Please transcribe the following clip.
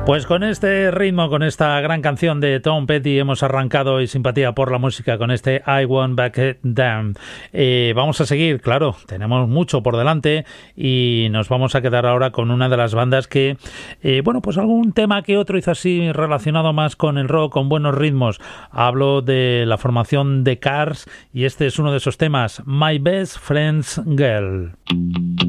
Pues con este ritmo, con esta gran canción de Tom Petty hemos arrancado hoy Simpatía por la Música con este I Won't Back Down. Vamos a seguir, claro, tenemos mucho por delante y nos vamos a quedar ahora con una de las bandas que, pues algún tema que otro hizo así relacionado más con el rock, con buenos ritmos. Hablo de la formación The Cars y este es uno de esos temas, My Best Friend's Girl.